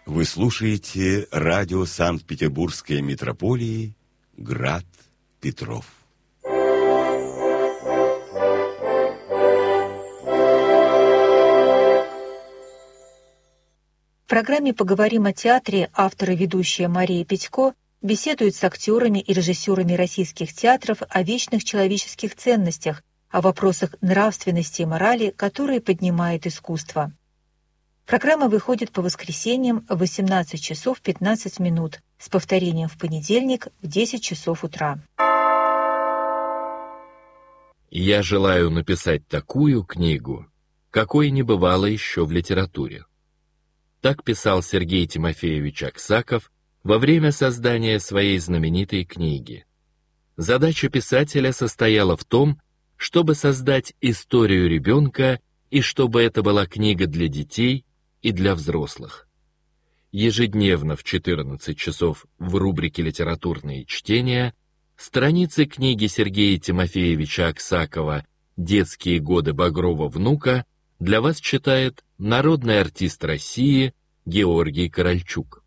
Вы слушаете радио Санкт-Петербургской митрополии «Град Петров». В программе «Поговорим о театре» автор и ведущая Мария Петько беседует с актерами и режиссерами российских театров о вечных человеческих ценностях, о вопросах нравственности и морали, которые поднимает искусство. Программа выходит по воскресеньям в 18 часов 15 минут с повторением в понедельник в 10 часов утра. Я желаю написать такую книгу, какой не бывало еще в литературе. Так писал Сергей Тимофеевич Аксаков во время создания своей знаменитой книги. Задача писателя состояла в том, чтобы создать историю ребенка и чтобы это была книга для детей и для взрослых. Ежедневно в 14 часов в рубрике «Литературные чтения» страницы книги Сергея Тимофеевича Аксакова «Детские годы Багрова внука» для вас читает народный артист России Георгий Корольчук.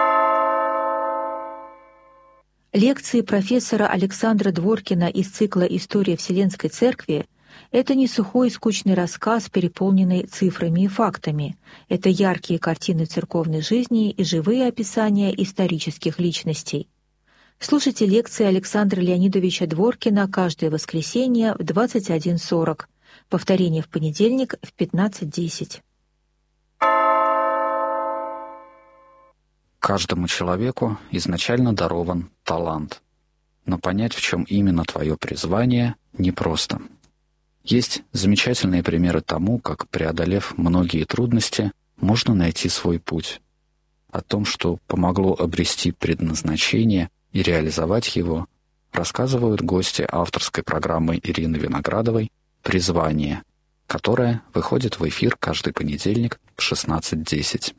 Лекции профессора Александра Дворкина из цикла «История Вселенской Церкви» — это не сухой и скучный рассказ, переполненный цифрами и фактами. Это яркие картины церковной жизни и живые описания исторических личностей. Слушайте лекции Александра Леонидовича Дворкина каждое воскресенье в 21:40. Повторение в понедельник в 15:10. Каждому человеку изначально дарован талант, но понять, в чем именно твое призвание, непросто. Есть замечательные примеры тому, как, преодолев многие трудности, можно найти свой путь. О том, что помогло обрести предназначение и реализовать его, рассказывают гости авторской программы Ирины Виноградовой «Призвание», которая выходит в эфир каждый понедельник в 16:10.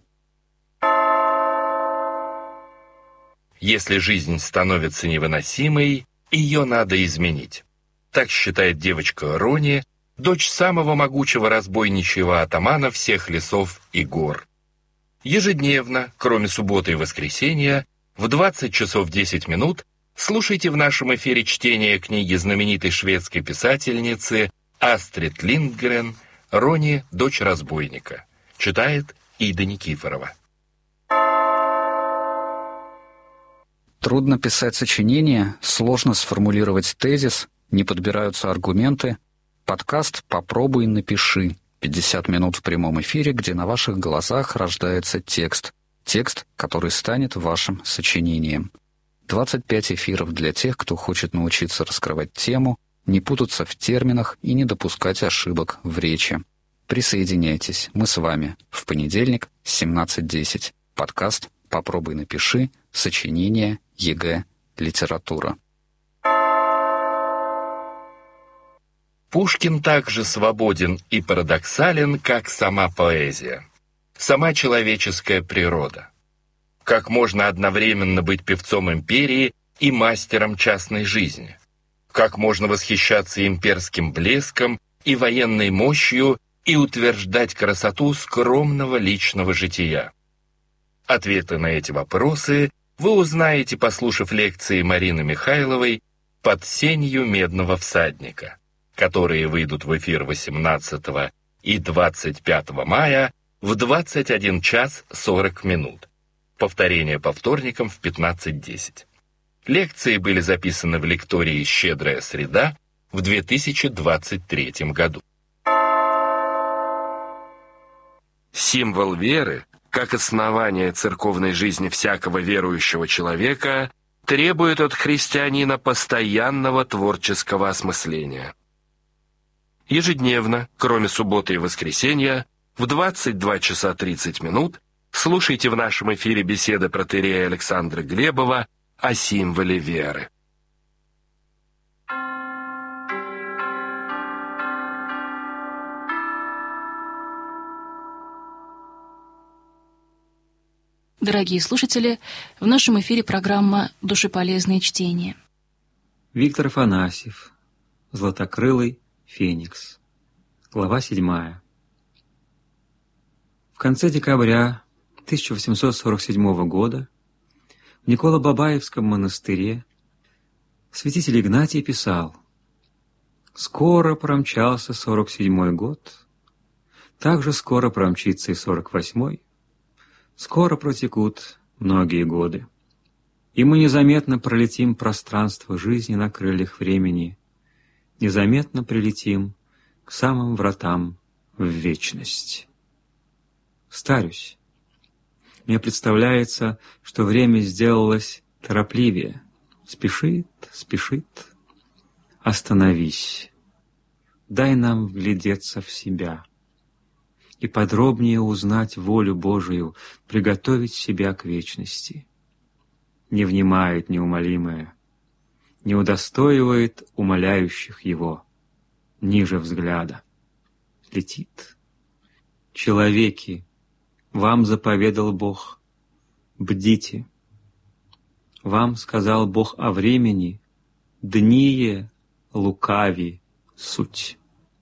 Если жизнь становится невыносимой, ее надо изменить. Так считает девочка Рони, дочь самого могучего разбойничьего атамана всех лесов и гор. Ежедневно, кроме субботы и воскресенья, в 20 часов 10 минут слушайте в нашем эфире чтение книги знаменитой шведской писательницы Астрид Линдгрен «Рони, дочь разбойника». Читает Ида Никифорова. Трудно писать сочинение, сложно сформулировать тезис, не подбираются аргументы. Подкаст «Попробуй, напиши». 50 минут в прямом эфире, где на ваших глазах рождается текст. Текст, который станет вашим сочинением. 25 эфиров для тех, кто хочет научиться раскрывать тему, не путаться в терминах и не допускать ошибок в речи. Присоединяйтесь, мы с вами. В понедельник, 17:10. Подкаст «Попробуй, напиши», сочинение, ЕГЭ, литература. Пушкин также свободен и парадоксален, как сама поэзия, сама человеческая природа. Как можно одновременно быть певцом империи и мастером частной жизни? Как можно восхищаться имперским блеском и военной мощью и утверждать красоту скромного личного жития? Ответы на эти вопросы вы узнаете, послушав лекции Марины Михайловой «Под сенью медного всадника», которые выйдут в эфир 18 и 25 мая в 21 час 40 минут. Повторение по вторникам в 15:10. Лекции были записаны в лектории «Щедрая среда» в 2023 году. Символ веры, как основание церковной жизни всякого верующего человека, требует от христианина постоянного творческого осмысления. Ежедневно, кроме субботы и воскресенья, в 22 часа 30 минут слушайте в нашем эфире беседы протоиерея Александра Глебова о символе веры. Дорогие слушатели, в нашем эфире программа «Душеполезные чтения». Виктор Афанасьев. Златокрылый феникс. Глава 7. В конце декабря 1847 года в Николо-Бабаевском монастыре святитель Игнатий писал: «Скоро промчался 47-й год, так же скоро промчится и 48-й, скоро протекут многие годы, и мы незаметно пролетим пространство жизни на крыльях времени, незаметно прилетим к самым вратам в вечность». Старюсь. Мне представляется, что время сделалось торопливее. Спешит, спешит. Остановись. Дай нам вглядеться в себя и подробнее узнать волю Божию, приготовить себя к вечности. Не внимает неумолимое, не удостоивает умоляющих его ниже взгляда. Летит. Человеки, вам заповедал Бог, бдите. Вам сказал Бог о времени, дние лукави суть.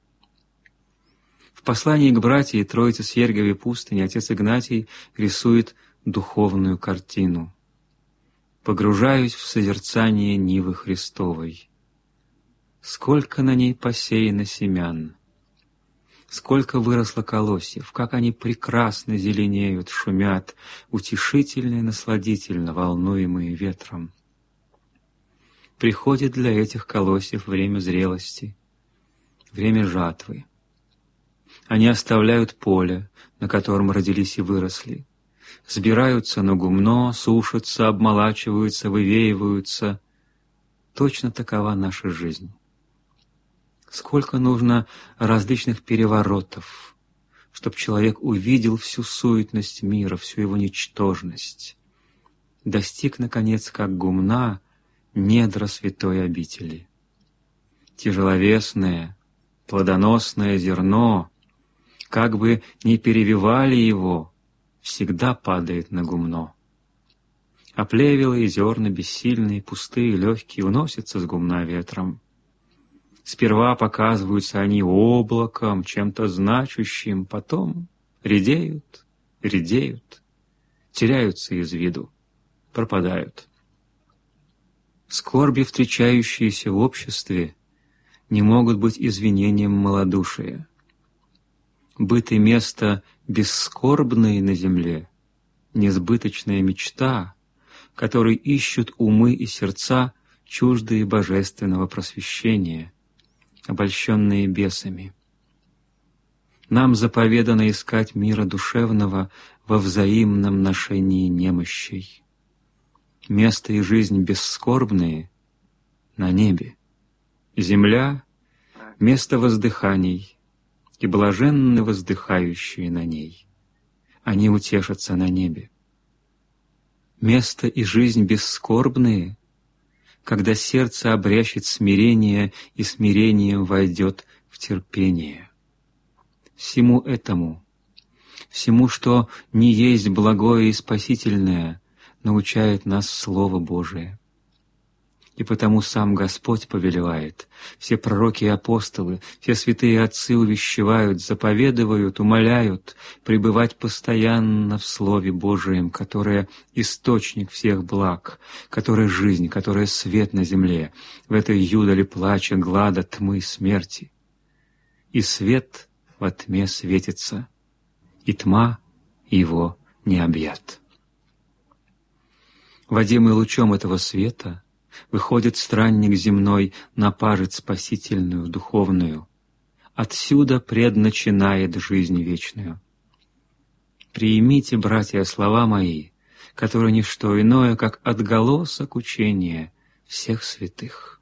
В послании к братьям Троицы Сергиевой пустыни отец Игнатий рисует духовную картину. Погружаюсь в созерцание Нивы Христовой. Сколько на ней посеяно семян, сколько выросло колосьев, как они прекрасно зеленеют, шумят, утешительно и насладительно, волнуемые ветром. Приходит для этих колосьев время зрелости, время жатвы. Они оставляют поле, на котором родились и выросли, сбираются на гумно, сушатся, обмолачиваются, вывеиваются. Точно такова наша жизнь. Сколько нужно различных переворотов, чтобы человек увидел всю суетность мира, всю его ничтожность, достиг, наконец, как гумна, недра святой обители. Тяжеловесное, плодоносное зерно, как бы ни перевивали его, всегда падает на гумно. А плевелы и зерна бессильные, пустые, легкие, уносятся с гумна ветром. Сперва показываются они облаком, чем-то значущим, потом редеют, редеют, теряются из виду, пропадают. Скорби, встречающиеся в обществе, не могут быть извинением малодушия. Быт и место бесскорбные на земле, несбыточная мечта, которой ищут умы и сердца, чуждые божественного просвещения, обольщенные бесами. Нам заповедано искать мира душевного во взаимном ношении немощей. Место и жизнь бесскорбные на небе. Земля — место воздыханий, и блаженны воздыхающие на ней. Они утешатся на небе. Место и жизнь бесскорбные, когда сердце обрящет смирение и смирением войдет в терпение. Всему этому, всему, что не есть благое и спасительное, научает нас Слово Божие. И потому сам Господь повелевает, все пророки и апостолы, все святые отцы увещевают, заповедуют, умоляют пребывать постоянно в Слове Божием, которое источник всех благ, которое жизнь, которое свет на земле, в этой юдоле плача, глада, тьмы, смерти. И свет во тьме светится, и тьма его не объят. Водимый лучом этого света выходит странник земной на пажить спасительную, духовную. Отсюда предначинает жизнь вечную. Приимите, братья, слова мои, которые не что иное, как отголосок учения всех святых.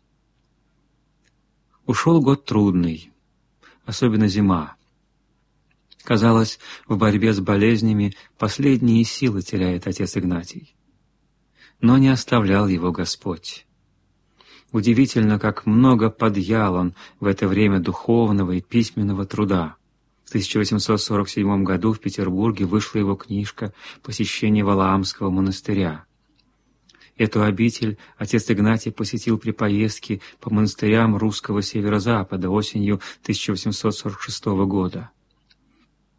Ушел год трудный, особенно зима. Казалось, в борьбе с болезнями последние силы теряет отец Игнатий. Но не оставлял его Господь. Удивительно, как много подъял он в это время духовного и письменного труда. В 1847 году в Петербурге вышла его книжка «Посещение Валаамского монастыря». Эту обитель отец Игнатий посетил при поездке по монастырям русского северо-запада осенью 1846 года.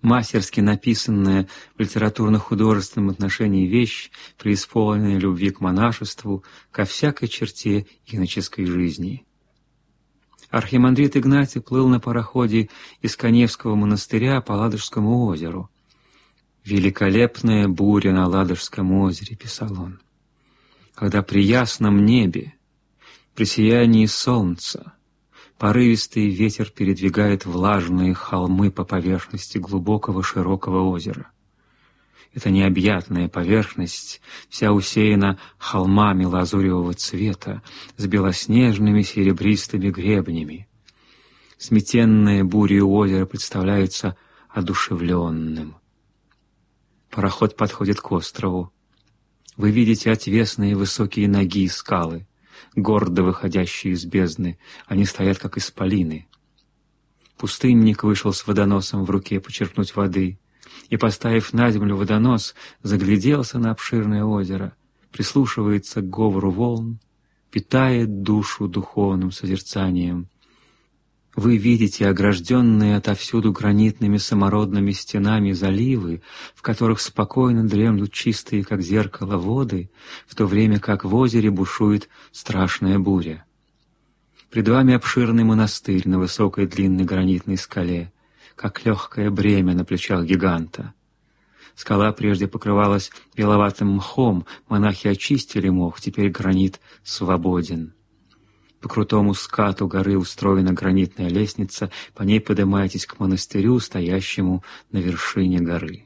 мастерски написанная в литературно-художественном отношении вещь, преисполненная любви к монашеству, ко всякой черте иноческой жизни. Архимандрит Игнатий плыл на пароходе из Каневского монастыря по Ладожскому озеру. «Великолепная буря на Ладожском озере», — писал он, «когда при ясном небе, при сиянии солнца, порывистый ветер передвигает влажные холмы по поверхности глубокого широкого озера. Эта необъятная поверхность вся усеяна холмами лазуревого цвета с белоснежными серебристыми гребнями. Сметенное бурей озеро представляется одушевленным. Пароход подходит к острову. Вы видите отвесные высокие ноги скалы, гордо выходящие из бездны, они стоят, как исполины. Пустынник вышел с водоносом в руке почерпнуть воды и, поставив на землю водонос, загляделся на обширное озеро, прислушивается к говору волн, питает душу духовным созерцанием. Вы видите огражденные отовсюду гранитными самородными стенами заливы, в которых спокойно дремлют чистые, как зеркало, воды, в то время как в озере бушует страшная буря. Пред вами обширный монастырь на высокой длинной гранитной скале, как легкое бремя на плечах гиганта. Скала прежде покрывалась беловатым мхом, монахи очистили мох, теперь гранит свободен. По крутому скату горы устроена гранитная лестница, по ней поднимаетесь к монастырю, стоящему на вершине горы.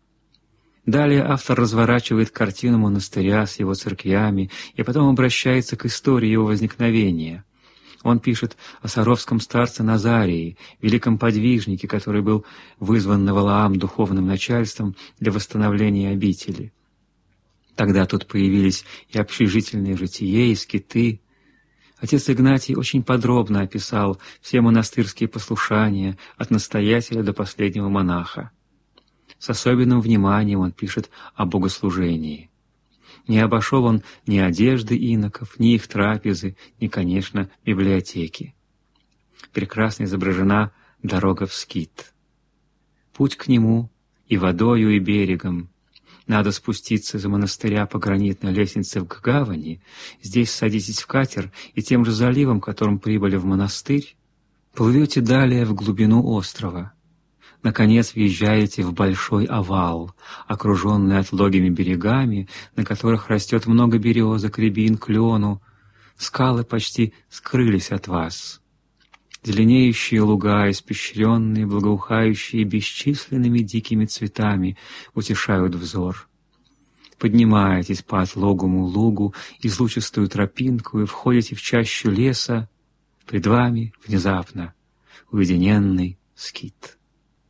Далее автор разворачивает картину монастыря с его церквями и потом обращается к истории его возникновения. Он пишет о саровском старце Назарии, великом подвижнике, который был вызван на Валаам духовным начальством для восстановления обители. Тогда тут появились и общежительное житие, и скиты. Отец Игнатий очень подробно описал все монастырские послушания от настоятеля до последнего монаха. С особенным вниманием он пишет о богослужении. Не обошел он ни одежды иноков, ни их трапезы, ни, конечно, библиотеки. Прекрасно изображена дорога в скит. Путь к нему и водою, и берегом. Надо спуститься из монастыря по гранитной лестнице к гавани, здесь садитесь в катер и тем же заливом, которым прибыли в монастырь, плывете далее в глубину острова. Наконец въезжаете в большой овал, окруженный отлогими берегами, на которых растет много березок, рябин, клену. Скалы почти скрылись от вас. Зеленеющие луга, испещренные, благоухающие бесчисленными дикими цветами, утешают взор. Поднимаетесь по отлогому лугу, излучистую тропинку и входите в чащу леса. Пред вами внезапно уединенный скит.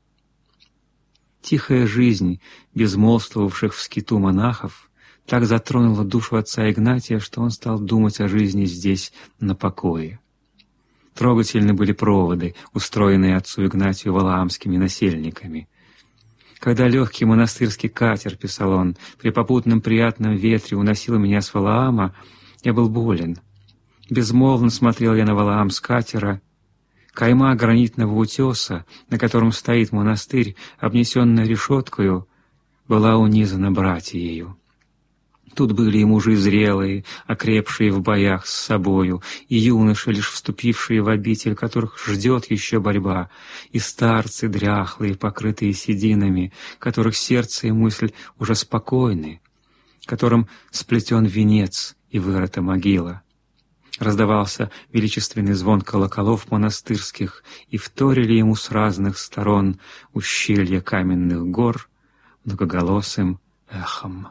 Тихая жизнь безмолвствовавших в скиту монахов так затронула душу отца Игнатия, что он стал думать о жизни здесь на покое. Трогательны были проводы, устроенные отцу Игнатию валаамскими насельниками. «Когда легкий монастырский катер, — писал он, — при попутном приятном ветре уносил меня с Валаама, я был болен. Безмолвно смотрел я на Валаам с катера. Кайма гранитного утеса, на котором стоит монастырь, обнесенная решеткою, была унизана братьею. Тут были и мужи зрелые, окрепшие в боях с собою, и юноши, лишь вступившие в обитель, которых ждет еще борьба, и старцы дряхлые, покрытые сединами, которых сердце и мысль уже спокойны, которым сплетен венец и вырыта могила. Раздавался величественный звон колоколов монастырских, и вторили ему с разных сторон ущелья каменных гор многоголосым эхом».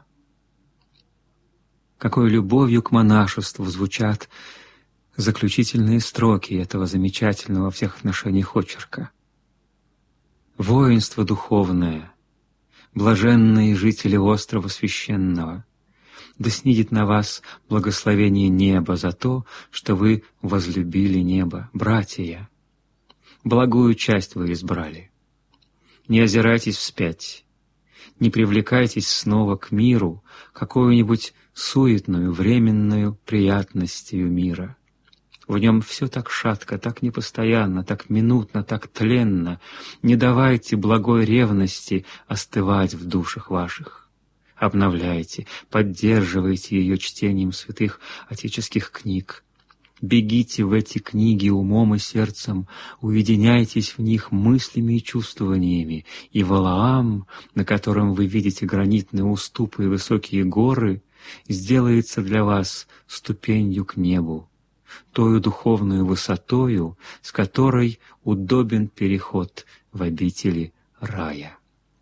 Какой любовью к монашеству звучат заключительные строки этого замечательного во всех отношениях очерка. «Воинство духовное, блаженные жители острова священного, да снидет на вас благословение неба за то, что вы возлюбили небо, братья. Благую часть вы избрали. Не озирайтесь вспять, не привлекайтесь снова к миру, какую-нибудь суетную, временную приятностью мира. В нем все так шатко, так непостоянно, так минутно, так тленно. Не давайте благой ревности остывать в душах ваших. Обновляйте, поддерживайте ее чтением святых отеческих книг. Бегите в эти книги умом и сердцем, уединяйтесь в них мыслями и чувствованиями, и Валаам, на котором вы видите гранитные уступы и высокие горы, сделается для вас ступенью к небу, тою духовную высотою, с которой удобен переход в обители рая.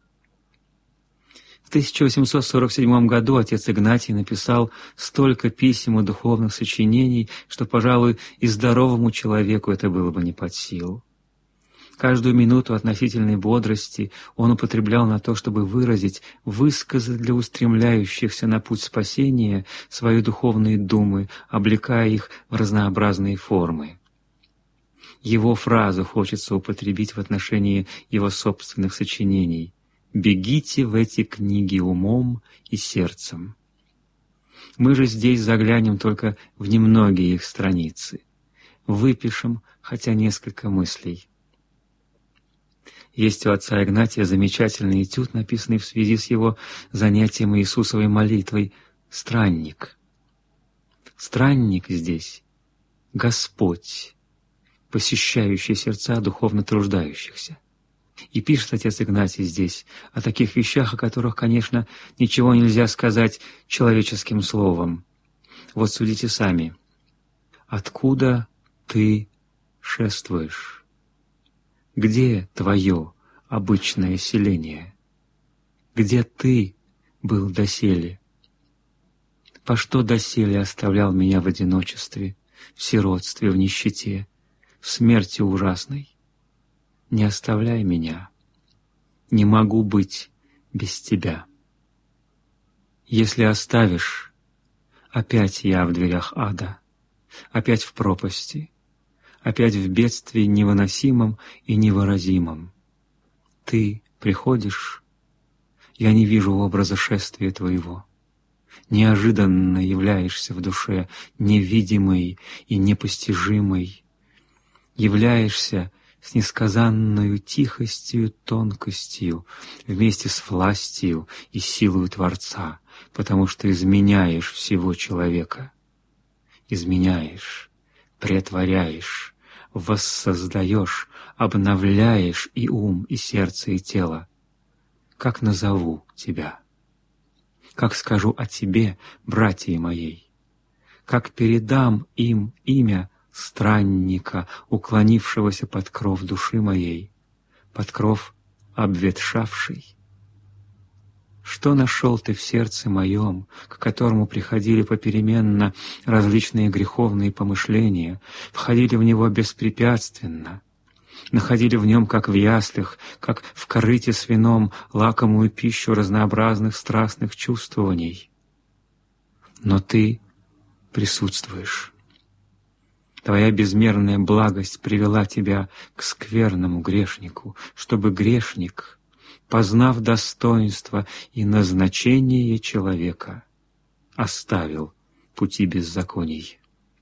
В 1847 году отец Игнатий написал столько писем и духовных сочинений, что, пожалуй, и здоровому человеку это было бы не под силу. Каждую минуту относительной бодрости он употреблял на то, чтобы выразить, высказать для устремляющихся на путь спасения свои духовные думы, облекая их в разнообразные формы. Его фразу хочется употребить в отношении его собственных сочинений: «Бегите в эти книги умом и сердцем». Мы же здесь заглянем только в немногие их страницы, выпишем хотя несколько мыслей. Есть у отца Игнатия замечательный этюд, написанный в связи с его занятием Иисусовой молитвой «Странник». Странник здесь — Господь, посещающий сердца духовно труждающихся. И пишет отец Игнатий здесь о таких вещах, о которых, конечно, ничего нельзя сказать человеческим словом. Вот судите сами. Откуда ты шествуешь? Где твое обычное селение? Где ты был доселе? По что доселе оставлял меня в одиночестве, в сиротстве, в нищете, в смерти ужасной? Не оставляй меня, не могу быть без тебя. Если оставишь, опять я в дверях ада, опять в пропасти, опять в бедствии невыносимом и невыразимом. Ты приходишь, я не вижу образа шествия твоего. Неожиданно являешься в душе, невидимый и непостижимый. Являешься с несказанною тихостью и тонкостью, вместе с властью и силою Творца, потому что изменяешь всего человека. Изменяешь, претворяешь, воссоздаешь, обновляешь и ум, и сердце, и тело. Как назову тебя? Как скажу о тебе, братья моей? Как передам им имя странника, уклонившегося под кров души моей, под кров обветшавший? Что нашел ты в сердце моем, к которому приходили попеременно различные греховные помышления, входили в него беспрепятственно, находили в нем, как в яслях, как в корыте с вином, лакомую пищу разнообразных страстных чувствований? Но ты присутствуешь. Твоя безмерная благость привела тебя к скверному грешнику, чтобы грешник, познав достоинство и назначение человека, оставил пути беззаконий.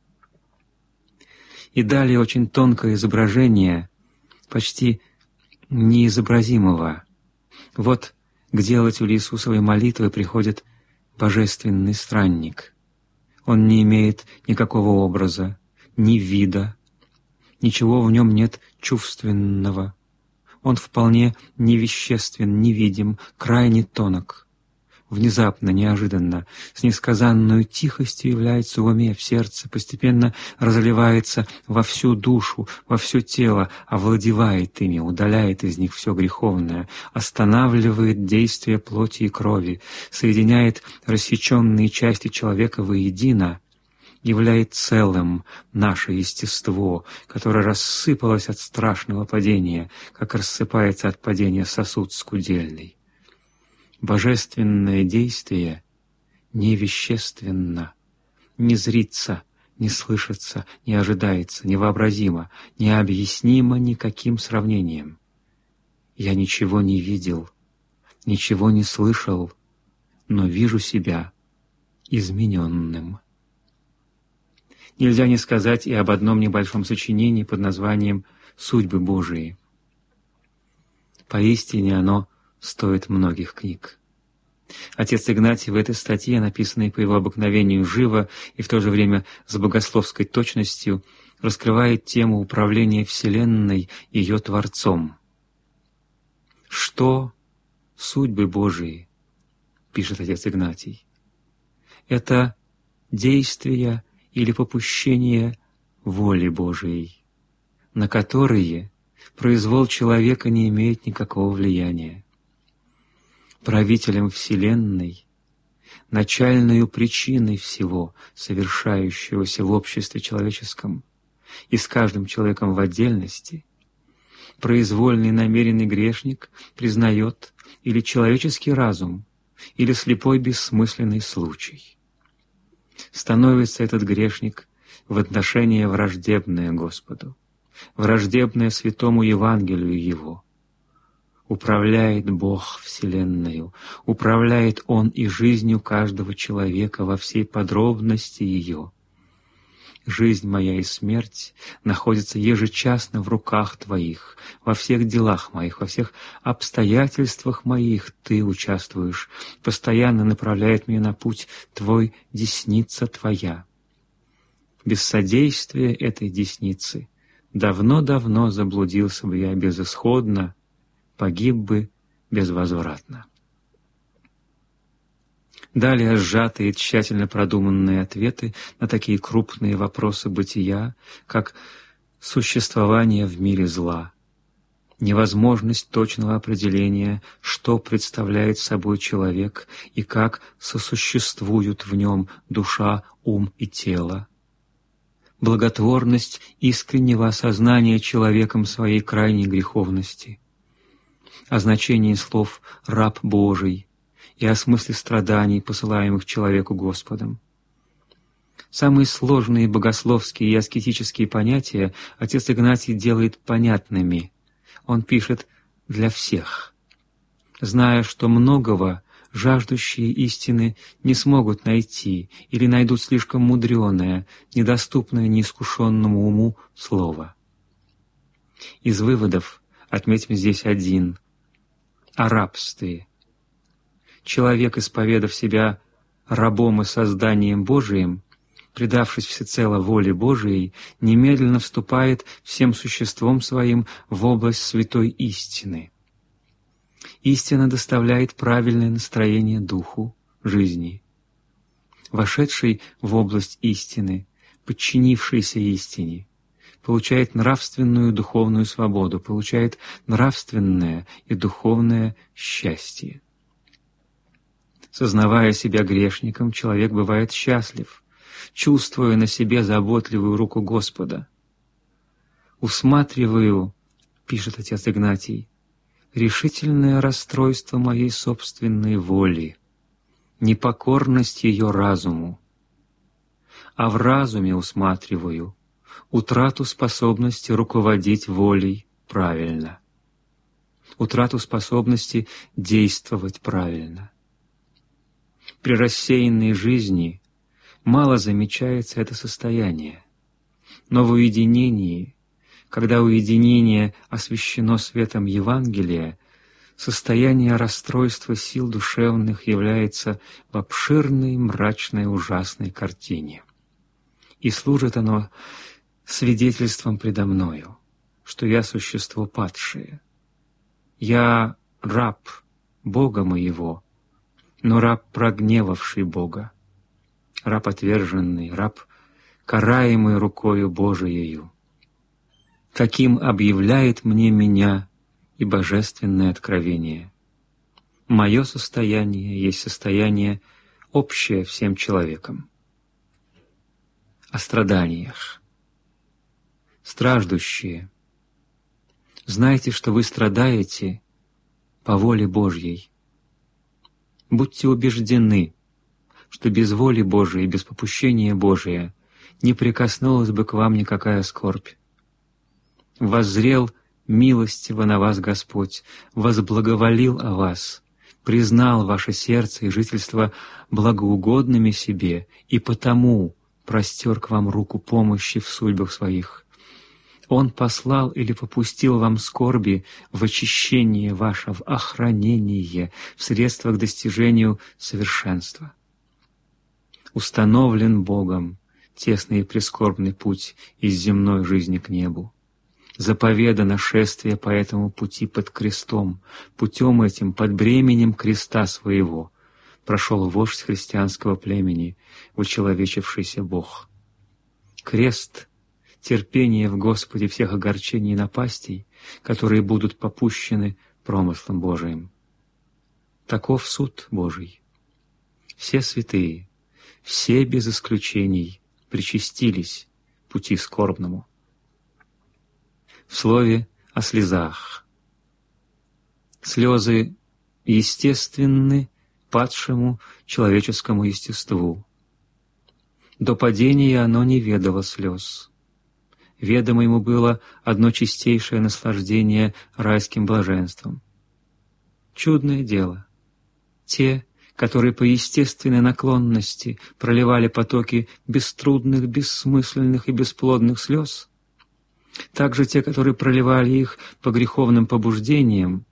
И далее очень тонкое изображение, почти неизобразимого. Вот к делателю Иисусовой молитвы приходит божественный странник. Он не имеет никакого образа, ни вида, ничего в нем нет чувственного. Он вполне невеществен, невидим, крайне тонок. Внезапно, неожиданно, с несказанную тихостью является в уме, в сердце, постепенно разливается во всю душу, во все тело, овладевает ими, удаляет из них все греховное, останавливает действие плоти и крови, соединяет рассеченные части человека воедино, являет целым наше естество, которое рассыпалось от страшного падения, как рассыпается от падения сосуд скудельный. Божественное действие не вещественно, не зрится, не слышится, не ожидается, невообразимо, необъяснимо никаким сравнением. Я ничего не видел, ничего не слышал, но вижу себя измененным. нельзя не сказать и об одном небольшом сочинении под названием «Судьбы Божии». Поистине оно стоит многих книг. Отец Игнатий в этой статье, написанной по его обыкновению живо и в то же время с богословской точностью, раскрывает тему управления Вселенной ее Творцом. Что судьбы Божии, пишет отец Игнатий, это действия или попущения воли Божией, на которые произвол человека не имеет никакого влияния. Правителем Вселенной, начальную причиной всего совершающегося в обществе человеческом и с каждым человеком в отдельности, произвольный намеренный грешник признает или человеческий разум, или слепой бессмысленный случай. Становится этот грешник в отношении враждебное Господу, враждебное святому Евангелию Его. Управляет Бог Вселенною, управляет Он и жизнью каждого человека во всей подробности ее. Жизнь моя и смерть находятся ежечасно в руках Твоих, во всех делах моих, во всех обстоятельствах моих Ты участвуешь, постоянно направляет меня на путь Твой десница Твоя. Без содействия этой десницы давно-давно заблудился бы я безысходно, погиб бы безвозвратно. Далее сжатые, тщательно продуманные ответы на такие крупные вопросы бытия, как существование в мире зла, невозможность точного определения, что представляет собой человек и как сосуществуют в нем душа, ум и тело, благотворность искреннего осознания человеком своей крайней греховности, о значении слов «раб Божий» и о смысле страданий, посылаемых человеку Господом. Самые сложные богословские и аскетические понятия отец Игнатий делает понятными. Он пишет «для всех», зная, что многого жаждущие истины не смогут найти или найдут слишком мудреное, недоступное неискушенному уму слово. Из выводов отметим здесь один — о рабстве. Человек, исповедав себя рабом и созданием Божиим, предавшись всецело воле Божией, немедленно вступает всем существом своим в область святой истины. Истина доставляет правильное настроение духу, жизни. Вошедший в область истины, подчинившийся истине, получает нравственную и духовную свободу, получает нравственное и духовное счастье. Сознавая себя грешником, человек бывает счастлив, чувствуя на себе заботливую руку Господа. «Усматриваю, — пишет отец Игнатий, — решительное расстройство моей собственной воли, непокорность ее разуму, а в разуме усматриваю утрату способности руководить волей правильно, утрату способности действовать правильно. При рассеянной жизни мало замечается это состояние, но в уединении, когда уединение освещено светом Евангелия, состояние расстройства сил душевных является в обширной, мрачной, ужасной картине. И служит оно свидетельством предо мною, что я существо падшее. Я раб Бога моего, но раб, прогневавший Бога, раб отверженный, раб, караемый рукою Божиею. Таким объявляет мне меня и божественное откровение. Мое состояние есть состояние общее всем человекам. О страданиях. Страждущие, знайте, что вы страдаете по воле Божьей. Будьте убеждены, что без воли Божией, без попущения Божия не прикоснулась бы к вам никакая скорбь. Воззрел милостиво на вас Господь, возблаговолил о вас, признал ваше сердце и жительство благоугодными себе, и потому простер к вам руку помощи в судьбах своих. Он послал или попустил вам скорби в очищение ваше, в охранение, в средства к достижению совершенства. Установлен Богом тесный и прискорбный путь из земной жизни к небу. Заповедано шествие по этому пути под крестом, путем этим, под бременем креста своего, прошел вождь христианского племени, учеловечившийся Бог. Крест — терпение в Господе всех огорчений и напастей, которые будут попущены промыслом Божиим. Таков суд Божий. Все святые, все без исключений причастились пути скорбному. В слове о слезах. Слезы естественны падшему человеческому естеству. До падения оно не ведало слез. Ведомо ему было одно чистейшее наслаждение райским блаженством. Чудное дело. Те, которые по естественной наклонности проливали потоки беструдных, бессмысленных и бесплодных слез, также те, которые проливали их по греховным побуждениям,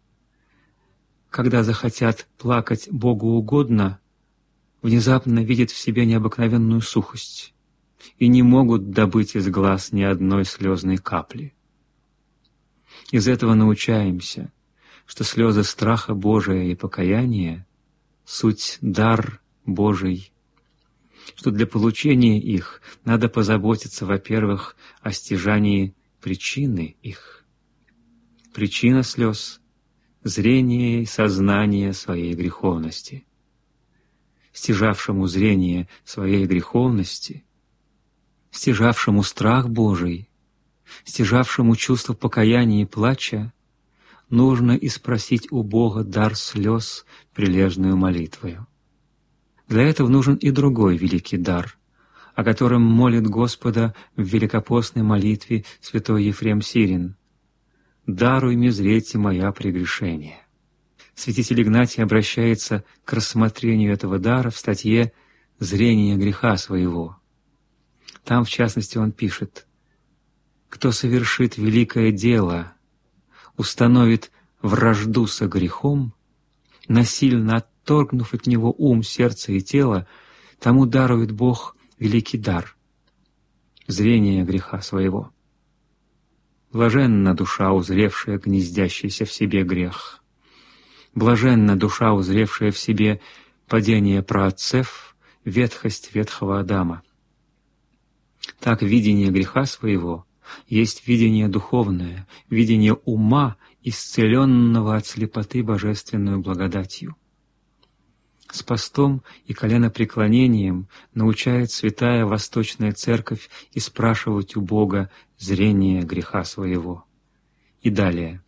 когда захотят плакать Богу угодно, внезапно видят в себе необыкновенную сухость и не могут добыть из глаз ни одной слезной капли. Из этого научаемся, что слезы страха Божия и покаяния — суть дар Божий, что для получения их надо позаботиться, во-первых, о стяжании причины их. Причина слез — зрение и сознание своей греховности. Стяжавшему зрение своей греховности, стяжавшему страх Божий, стяжавшему чувство покаяния и плача, нужно испросить у Бога дар слез прилежную молитвою. Для этого нужен и другой великий дар, о котором молит Господа в великопостной молитве святой Ефрем Сирин: «Даруй мне зреть моя прегрешения». Святитель Игнатий обращается к рассмотрению этого дара в статье «Зрение греха своего». Там, в частности, он пишет: «Кто совершит великое дело, установит вражду со грехом, насильно отторгнув от него ум, сердце и тело, тому дарует Бог великий дар — зрение греха своего. Блаженна душа, узревшая гнездящийся в себе грех. Блаженна душа, узревшая в себе падение праотцев, ветхость ветхого Адама. Так видение греха своего есть видение духовное, видение ума, исцеленного от слепоты божественную благодатью. С постом и коленопреклонением научает святая Восточная Церковь и спрашивать у Бога зрение греха своего». И далее: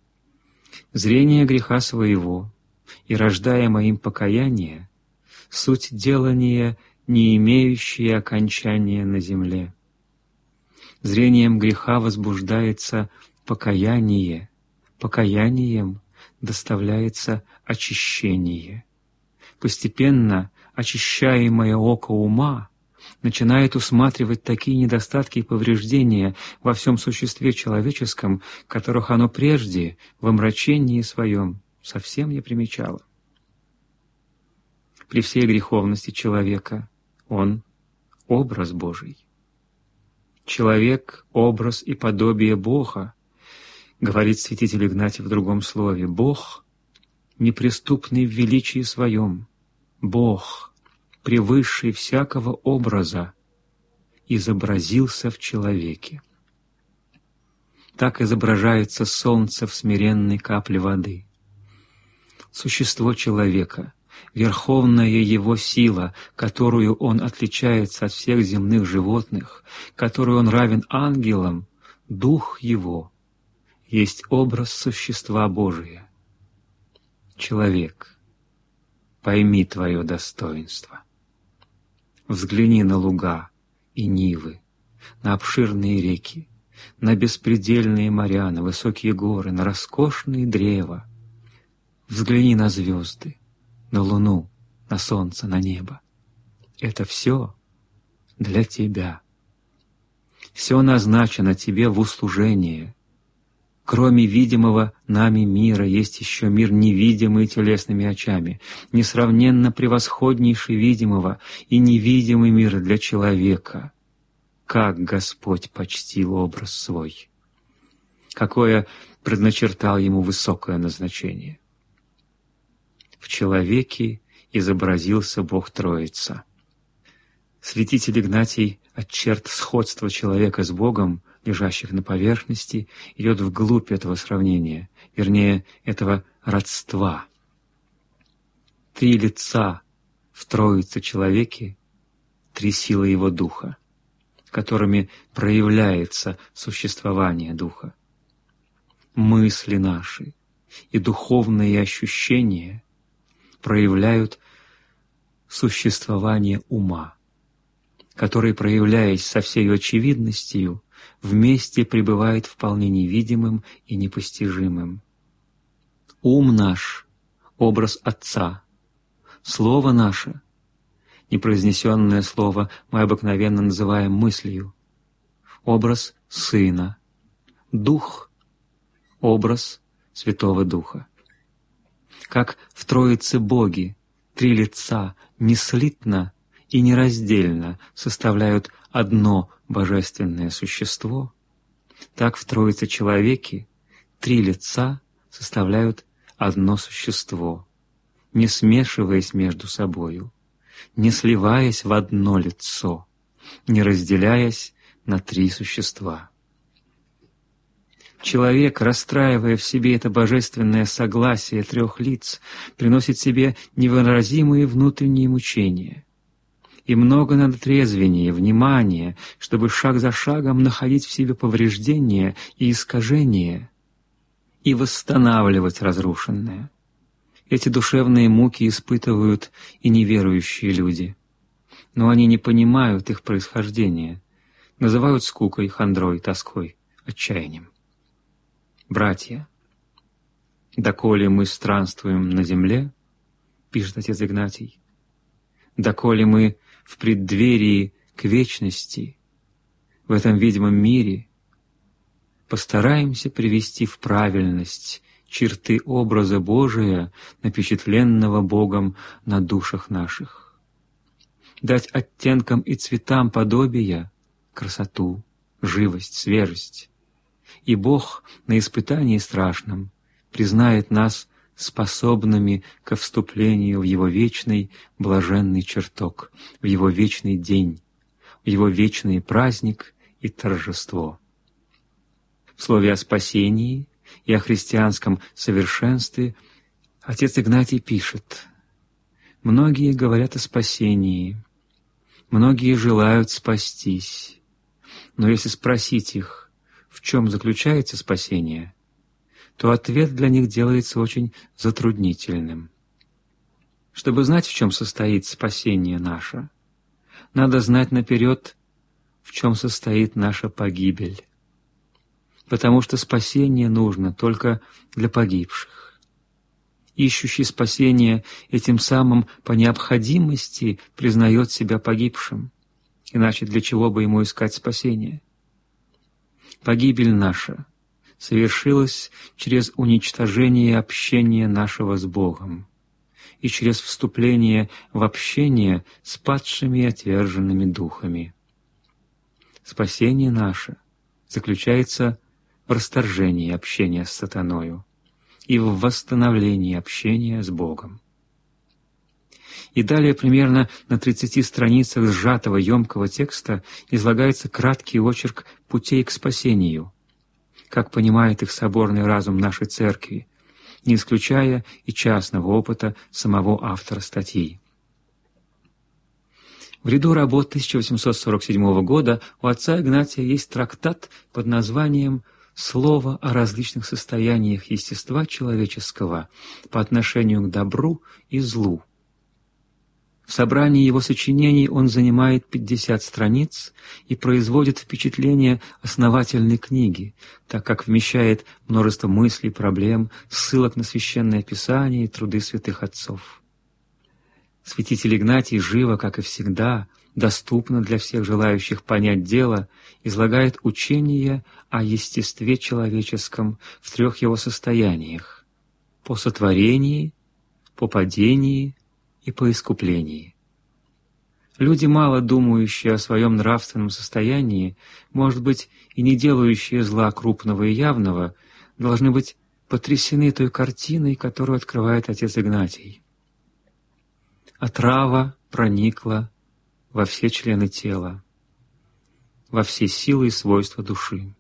«Зрение греха своего и рождаемое им покаяние — суть делания, не имеющее окончания на земле. Зрением греха возбуждается покаяние, покаянием доставляется очищение. Постепенно очищаемое око ума начинает усматривать такие недостатки и повреждения во всем существе человеческом, которых оно прежде в омрачении своем совсем не примечало. При всей греховности человека он — образ Божий. Человек — образ и подобие Бога, говорит святитель Игнатий в другом слове. Бог — неприступный в величии своем, Бог, превысший всякого образа, изобразился в человеке. Так изображается солнце в смиренной капле воды. Существо человека, верховная его сила, которую он отличается от всех земных животных, которой он равен ангелам, дух его есть образ существа Божия. Человек, пойми твое достоинство. Взгляни на луга и нивы, на обширные реки, на беспредельные моря, на высокие горы, на роскошные древа. Взгляни на звезды, на луну, на солнце, на небо. Это все для тебя. Все назначено тебе в услужение. Кроме видимого нами мира есть еще мир невидимый телесными очами, несравненно превосходнейший видимого и невидимый мир для человека. Как Господь почтил образ свой! Какое предначертал ему высокое назначение! В человеке изобразился Бог Троица. Святитель Игнатий от черт сходства человека с Богом, лежащих на поверхности, идет вглубь этого сравнения, вернее, этого родства. Три лица в Троице человеке, три силы его Духа, которыми проявляется существование Духа. Мысли наши и духовные ощущения проявляют существование ума, который, проявляясь со всей очевидностью, вместе пребывает вполне невидимым и непостижимым. Ум наш — образ Отца, слово наше, непроизнесенное слово мы обыкновенно называем мыслью, образ Сына, Дух — образ Святого Духа. Как в Троице Боге три лица неслитно и нераздельно составляют одно божественное существо, так в Троице Человеке три лица составляют одно существо, не смешиваясь между собою, не сливаясь в одно лицо, не разделяясь на три существа. Человек, расстраивая в себе это божественное согласие трех лиц, приносит себе невыразимые внутренние мучения. И много надо трезвения, внимания, чтобы шаг за шагом находить в себе повреждения и искажения и восстанавливать разрушенное. Эти душевные муки испытывают и неверующие люди, но они не понимают их происхождения, называют скукой, хандрой, тоской, отчаянием. Братья, доколе мы странствуем на земле, пишет отец Игнатий, доколе мы в преддверии к вечности, в этом видимом мире, постараемся привести в правильность черты образа Божия, напечатленного Богом на душах наших, дать оттенкам и цветам подобия красоту, живость, свежесть. И Бог на испытании страшном признает нас способными ко вступлению в Его вечный блаженный чертог, в Его вечный день, в Его вечный праздник и торжество. В слове о спасении и о христианском совершенстве отец Игнатий пишет: «Многие говорят о спасении, многие желают спастись, но если спросить их, в чем заключается спасение, то ответ для них делается очень затруднительным. Чтобы знать, в чем состоит спасение наше, надо знать наперед, в чем состоит наша погибель, потому что спасение нужно только для погибших. Ищущий спасение этим самым по необходимости признает себя погибшим, иначе для чего бы ему искать спасение? Погибель наша совершилась через уничтожение общения нашего с Богом и через вступление в общение с падшими и отверженными духами. Спасение наше заключается в расторжении общения с сатаною и в восстановлении общения с Богом. И далее примерно на 30 страницах сжатого емкого текста излагается краткий очерк путей к спасению, как понимает их соборный разум нашей Церкви, не исключая и частного опыта самого автора статьи. В ряду работ 1847 года у отца Игнатия есть трактат под названием «Слово о различных состояниях естества человеческого по отношению к добру и злу». В собрании его сочинений он занимает 50 страниц и производит впечатление основательной книги, так как вмещает множество мыслей, проблем, ссылок на Священное Писание и труды святых отцов. Святитель Игнатий живо, как и всегда, доступно для всех желающих понять дело, излагает учение о естестве человеческом в 3 его состояниях – по сотворении, по падении и по искуплении. Люди, мало думающие о своем нравственном состоянии, может быть, и не делающие зла крупного и явного, должны быть потрясены той картиной, которую открывает отец Игнатий. Отрава проникла во все члены тела, во все силы и свойства души.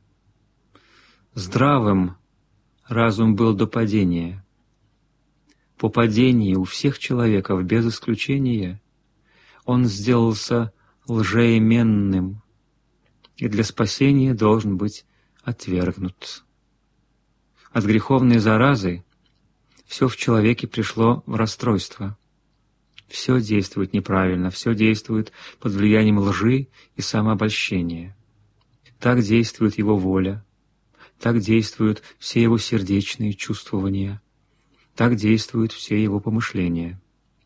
Здравым разум был до падения. По падении у всех человеков, без исключения, он сделался лжеименным и для спасения должен быть отвергнут. От греховной заразы все в человеке пришло в расстройство. Все действует неправильно, все действует под влиянием лжи и самообольщения. Так действует его воля, так действуют все его сердечные чувствования, так действуют все его помышления.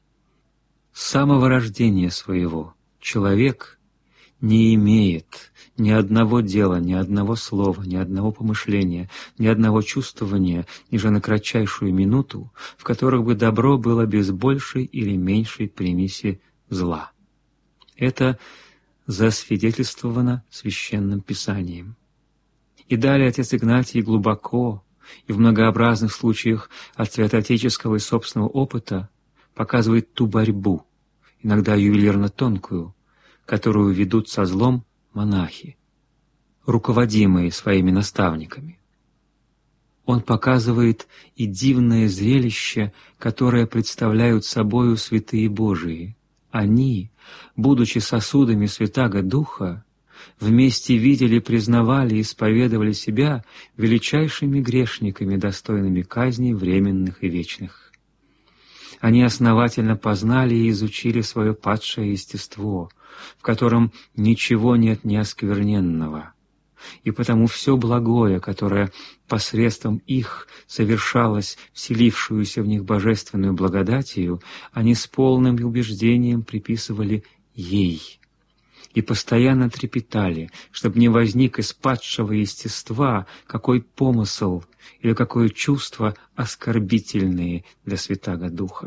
С самого рождения своего человек не имеет ни одного дела, ни одного слова, ни одного помышления, ни одного чувствования, ниже на кратчайшую минуту, в которых бы добро было без большей или меньшей примеси зла. Это засвидетельствовано Священным Писанием. И далее отец Игнатий глубоко и в многообразных случаях от святоотеческого и собственного опыта показывает ту борьбу, иногда ювелирно тонкую, которую ведут со злом монахи, руководимые своими наставниками. Он показывает и дивное зрелище, которое представляют собою святые Божии. Они, будучи сосудами Святаго Духа, вместе видели, признавали и исповедовали себя величайшими грешниками, достойными казней временных и вечных. Они основательно познали и изучили свое падшее естество, в котором ничего нет неоскверненного, и потому все благое, которое посредством их совершалось вселившуюся в них божественную благодатью, они с полным убеждением приписывали ей и постоянно трепетали, чтобы не возник из падшего естества какой помысл или какое чувство оскорбительные для Святаго Духа.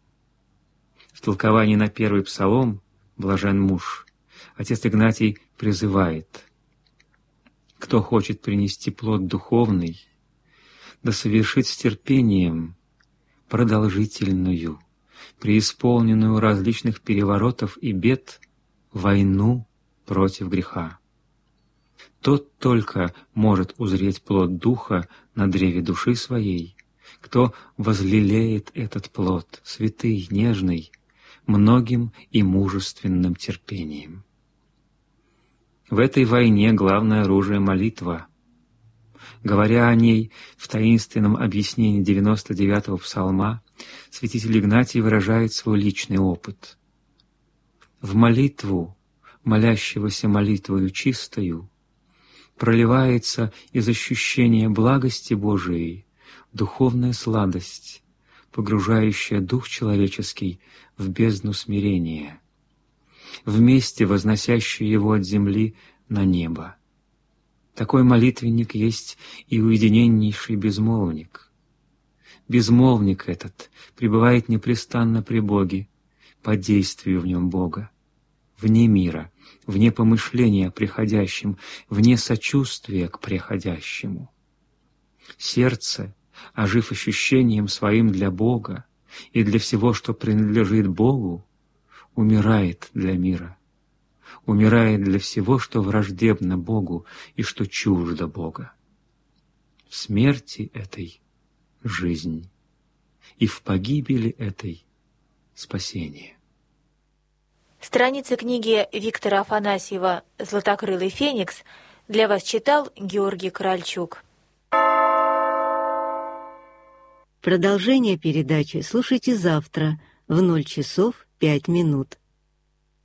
В толковании на 1-й псалом «Блажен муж» отец Игнатий призывает: «Кто хочет принести плод духовный, да совершит с терпением продолжительную, преисполненную различных переворотов и бед, войну против греха. Тот только может узреть плод Духа на древе души своей, кто возлелеет этот плод, святый, нежный, многим и мужественным терпением». В этой войне главное оружие — молитва. Говоря о ней в таинственном объяснении 99-го псалма, святитель Игнатий выражает свой личный опыт. В молитву, молящегося молитвою чистою, проливается из ощущения благости Божией духовная сладость, погружающая дух человеческий в бездну смирения, вместе возносящий его от земли на небо. Такой молитвенник есть и уединеннейший безмолвник. Безмолвник этот пребывает непрестанно при Боге, по действию в нем Бога, вне мира, вне помышления о приходящем, вне сочувствия к приходящему. Сердце, ожив ощущением своим для Бога и для всего, что принадлежит Богу, умирает для мира, умирает для всего, что враждебно Богу и что чуждо Бога. В смерти этой — жизнь, и в погибели этой — спасение. Страницы книги Виктора Афанасьева «Златокрылый феникс» для вас читал Георгий Корольчук. Продолжение передачи слушайте завтра в 0 часов 5 минут.